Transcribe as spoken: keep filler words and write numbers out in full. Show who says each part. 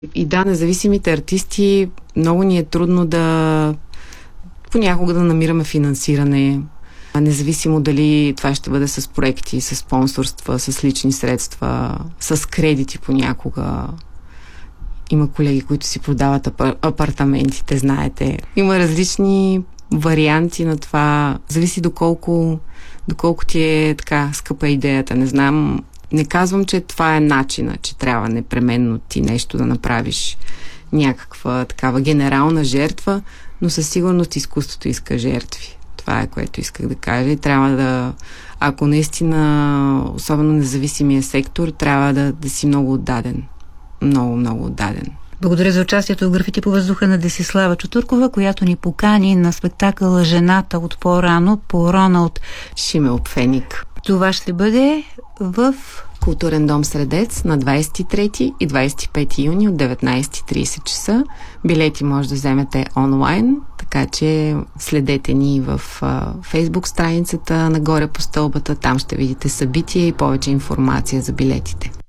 Speaker 1: И да, независимите артисти, много ни е трудно да понякога да намираме финансиране, независимо дали това ще бъде с проекти, с спонсорства, с лични средства, с кредити понякога. Има колеги, които си продават апар- апартаментите, знаете. Има различни варианти на това. Зависи доколко, доколко ти е така скъпа идеята. Не знам, не казвам, че това е начина, че трябва непременно ти нещо да направиш, някаква такава генерална жертва, но със сигурност изкуството иска жертви. Това е, което исках да кажа. И трябва да, ако наистина, особено независимия сектор, трябва да, да си много отдаден. Много, много отдаден.
Speaker 2: Благодаря за участието в Графити по въздуха на Десислава Чутуркова, която ни покани на спектакъла "Жената от по-рано" по Роналд
Speaker 1: Шимел Пфеник.
Speaker 2: Това ще бъде в
Speaker 1: Културен дом Средец на двадесет и трети и двадесет и пети юни от деветнадесет и тридесет часа. Билети може да вземете онлайн, така че следете ни в Фейсбук страницата, нагоре по стълбата. Там ще видите събития и повече информация за билетите.